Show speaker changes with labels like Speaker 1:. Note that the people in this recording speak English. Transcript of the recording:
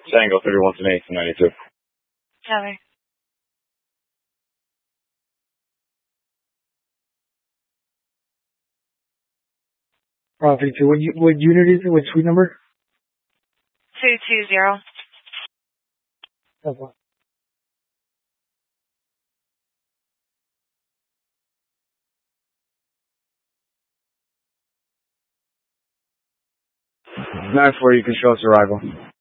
Speaker 1: Tango 31 to 8 to 92.
Speaker 2: Copy.
Speaker 3: Copy. What unit is it? What suite number?
Speaker 2: 220.
Speaker 3: That's one.
Speaker 1: Nine 4, you can show us arrival.